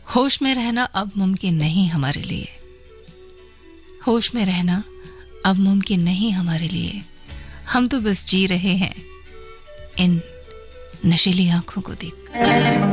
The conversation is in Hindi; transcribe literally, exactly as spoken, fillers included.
होश में रहना अब मुमकिन नहीं हमारे लिए, होश में रहना अब मुमकिन नहीं हमारे लिए। हम तो बस जी रहे हैं इन नशीली आंखों को देख।